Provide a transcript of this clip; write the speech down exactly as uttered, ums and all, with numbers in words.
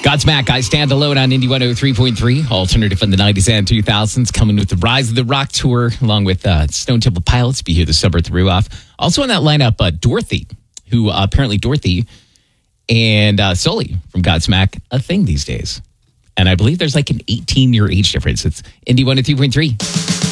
Godsmack, I Stand Alone on Indie one oh three point three. Alternative in the nineties and two thousands, coming with the Rise of the Rock Tour, along with uh, Stone Temple Pilots, Be Here this summer through off. Also in that lineup, uh, Dorothy, who uh, apparently Dorothy and uh, Sully from Godsmack, a thing these days. And I believe there's like an eighteen-year age difference. It's Indie one oh three point three.